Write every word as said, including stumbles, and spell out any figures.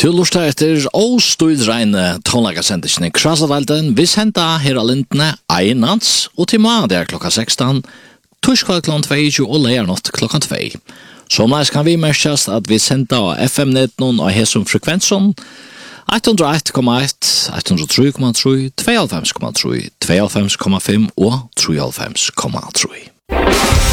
Til lorsta etter åstøydreine tonlagasendisene Krasadalden, vi senda her av lintene einans, og til ma det er klokka sekstan, torskvall klokka tve og leiernått klokka tve. Somleis kan vi merkjast at vi senda av F M-netten og hesum frekvenson, ett hundre og ett komma ett, ett hundre og tre komma tre, to fem komma tre, to fem komma fem og tre fem komma tre.